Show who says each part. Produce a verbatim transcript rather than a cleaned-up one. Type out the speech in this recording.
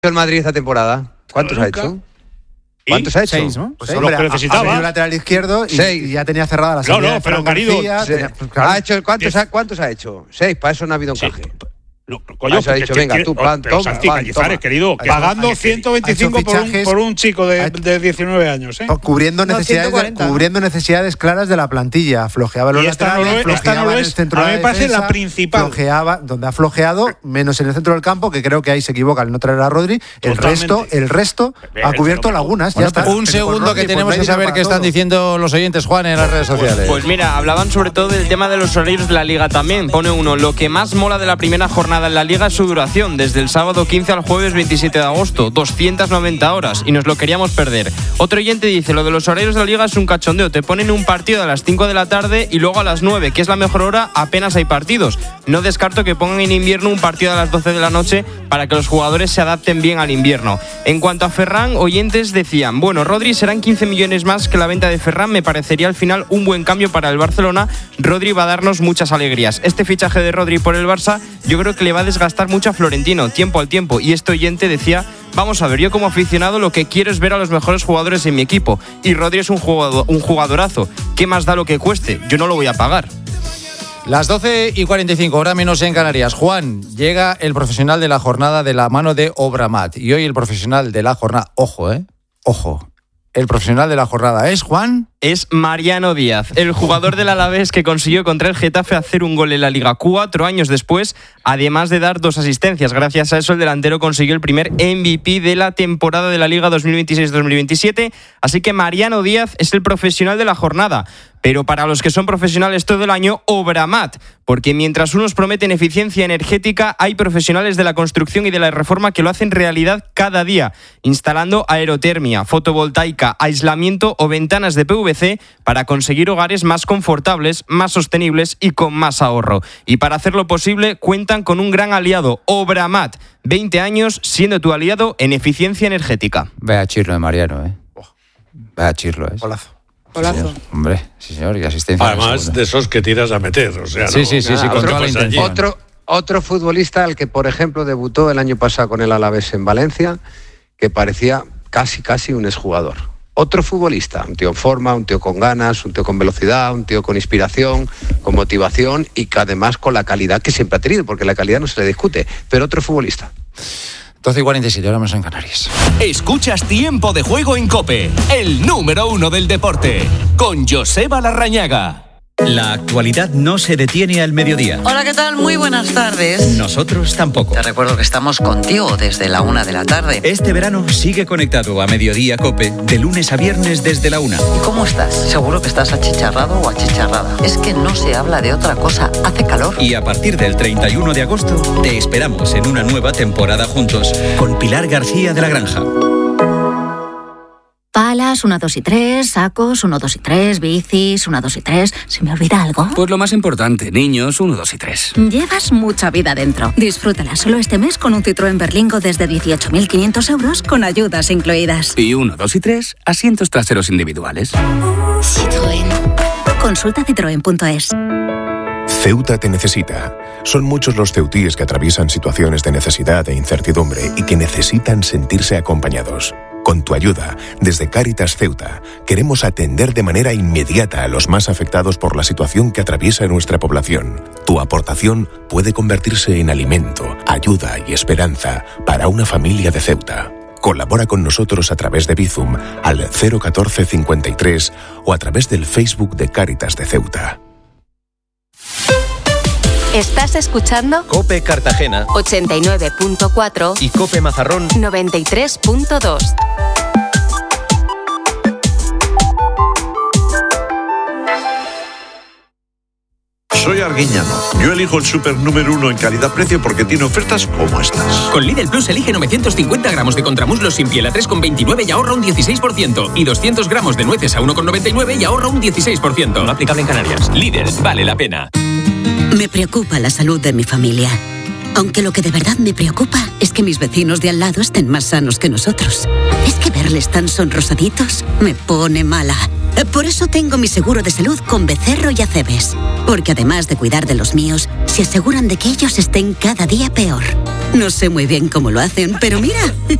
Speaker 1: el Madrid esta temporada? ¿Cuántos ha hecho? ¿Cuántos ha hecho?
Speaker 2: Seis, ¿no?
Speaker 3: Pues hombre,
Speaker 2: los que necesitaba.
Speaker 3: Ha un lateral izquierdo y, y ya tenía cerrada la salida.
Speaker 2: No, no, pero querido.
Speaker 3: Tenía, claro.
Speaker 1: ha hecho, ¿cuántos, ha, ¿Cuántos ha hecho? Seis, para eso no ha habido encaje. Sí.
Speaker 2: No, coño,
Speaker 1: ha dicho, venga, tú, plan,
Speaker 2: pero
Speaker 1: toma,
Speaker 2: Santi
Speaker 1: pan,
Speaker 2: Cañizares,
Speaker 1: toma.
Speaker 2: querido, pagando ciento veinticinco por un, por un chico de, de diecinueve años, ¿eh?
Speaker 3: Cubriendo necesidades, no, de, cubriendo necesidades claras de la plantilla. Flojeaba los laterales,
Speaker 2: no,
Speaker 3: flojeaba
Speaker 2: no
Speaker 3: en
Speaker 2: es,
Speaker 3: el centro
Speaker 2: a
Speaker 3: de
Speaker 2: mí
Speaker 3: la
Speaker 2: me parece
Speaker 3: defensa,
Speaker 2: la principal.
Speaker 3: Flojeaba, donde ha flojeado, menos en el centro del campo, que creo que ahí se equivoca al no traer a Rodri. El
Speaker 2: Totalmente.
Speaker 3: resto, el resto ha cubierto pero, lagunas.
Speaker 4: Bueno,
Speaker 3: ya está.
Speaker 4: Un segundo Rodri, que tenemos que saber qué están
Speaker 3: todo.
Speaker 4: diciendo los oyentes, Juan, en las redes sociales.
Speaker 5: Pues mira, hablaban sobre todo del tema de los horarios de la Liga también. Pone uno, lo que más mola de la primera jornada en la Liga es su duración, desde el sábado quince al jueves veintisiete de agosto, doscientas noventa horas, y nos lo queríamos perder. Otro oyente dice, lo de los horarios de la Liga es un cachondeo, te ponen un partido a las cinco de la tarde y luego a las nueve, que es la mejor hora, apenas hay partidos. No descarto que pongan en invierno un partido a las doce de la noche para que los jugadores se adapten bien al invierno. En cuanto a Ferran, oyentes decían, bueno, Rodri serán quince millones más que la venta de Ferran, me parecería al final un buen cambio para el Barcelona. Rodri va a darnos muchas alegrías. Este fichaje de Rodri por el Barça yo creo que le va a desgastar mucho a Florentino, tiempo al tiempo. Y este oyente decía, vamos a ver, yo como aficionado lo que quiero es ver a los mejores jugadores en mi equipo. Y Rodri es un, jugador, un jugadorazo. ¿Qué más da lo que cueste? Yo no lo voy a pagar.
Speaker 4: Las doce y cuarenta y cinco, hora menos en Canarias. Juan, llega el profesional de la jornada de la mano de Obramat. Y hoy el profesional de la jornada, ojo, eh, ojo. El profesional de la jornada es, Juan...
Speaker 5: Es Mariano Díaz, el jugador del Alavés que consiguió contra el Getafe hacer un gol en la Liga cuatro años después, además de dar dos asistencias. Gracias a eso el delantero consiguió el primer M V P de la temporada de la Liga dos mil veintiséis dos mil veintisiete. Así que Mariano Díaz es el profesional de la jornada. Pero para los que son profesionales todo el año, Obramat, porque mientras unos prometen eficiencia energética, hay profesionales de la construcción y de la reforma que lo hacen realidad cada día, instalando aerotermia, fotovoltaica, aislamiento o ventanas de P V C para conseguir hogares más confortables, más sostenibles y con más ahorro. Y para hacerlo posible, cuentan con un gran aliado, Obramat, veinte años siendo tu aliado en eficiencia energética.
Speaker 4: Vaya chirlo de Mariano, ¿eh? Vaya chirlo, ¿eh?
Speaker 3: Golazo.
Speaker 4: Golazo. Sí, hombre, sí señor, y asistencia.
Speaker 2: Además de esos que tiras a meter, o sea,
Speaker 4: sí,
Speaker 2: no,
Speaker 4: sí, sí,
Speaker 1: nada,
Speaker 4: sí, con
Speaker 1: otro,
Speaker 4: toda la intención.
Speaker 1: Otro, otro futbolista al que, por ejemplo, debutó el año pasado con el Alavés en Valencia, que parecía casi, casi un exjugador. Otro futbolista, un tío en forma, un tío con ganas, un tío con velocidad, un tío con inspiración, con motivación y que además con la calidad que siempre ha tenido, porque la calidad no se le discute, pero otro futbolista.
Speaker 4: doce y cuarenta y siete, ahora menos en Canarias.
Speaker 6: Escuchas Tiempo de Juego en COPE, el número uno del deporte, con Joseba Larrañaga.
Speaker 7: La actualidad no se detiene al mediodía.
Speaker 8: Hola, ¿qué tal? Muy buenas tardes.
Speaker 7: Nosotros tampoco.
Speaker 8: Te recuerdo que estamos contigo desde la una de la tarde.
Speaker 7: Este verano sigue conectado a Mediodía COPE, de lunes a viernes desde la una.
Speaker 8: ¿Y cómo estás? Seguro que estás achicharrado o achicharrada. Es que no se habla de otra cosa. Hace calor.
Speaker 7: Y a partir del treinta y uno de agosto, te esperamos en una nueva temporada juntos con Pilar García de la Granja.
Speaker 9: Palas, una, dos y tres, sacos, uno, dos y tres, bicis, una, dos y tres. ¿Se me olvida algo?
Speaker 10: Pues lo más importante, niños, uno, dos y tres.
Speaker 9: Llevas mucha vida dentro. Disfrútala solo este mes con un Citroën Berlingo desde dieciocho mil quinientos euros con ayudas incluidas.
Speaker 10: Y uno, dos y tres, asientos traseros individuales.
Speaker 9: Citroën. Consulta citroen punto es.
Speaker 11: Ceuta te necesita. Son muchos los ceutíes que atraviesan situaciones de necesidad e incertidumbre y que necesitan sentirse acompañados. Con tu ayuda, desde Cáritas Ceuta, queremos atender de manera inmediata a los más afectados por la situación que atraviesa nuestra población. Tu aportación puede convertirse en alimento, ayuda y esperanza para una familia de Ceuta. Colabora con nosotros a través de Bizum al cero catorce cincuenta y tres o a través del Facebook de Cáritas de Ceuta.
Speaker 12: Estás escuchando
Speaker 6: COPE Cartagena
Speaker 12: ochenta y nueve punto cuatro
Speaker 6: y COPE Mazarrón
Speaker 12: noventa y tres punto dos.
Speaker 13: Soy Arguiñano. Yo elijo el súper número uno en calidad-precio porque tiene ofertas como estas.
Speaker 14: Con Lidl Plus elige novecientos cincuenta gramos de contramuslos sin piel a tres con veintinueve y ahorra un dieciséis por ciento. Y doscientos gramos de nueces a uno con noventa y nueve y ahorra un dieciséis por ciento.
Speaker 6: No aplicable en Canarias. Lidl, vale la pena.
Speaker 15: Me preocupa la salud de mi familia. Aunque lo que de verdad me preocupa es que mis vecinos de al lado estén más sanos que nosotros. Es que verles tan sonrosaditos me pone mala. Por eso tengo mi seguro de salud con Becerro y Acebes. Porque además de cuidar de los míos, se aseguran de que ellos estén cada día peor. No sé muy bien cómo lo hacen, pero mira.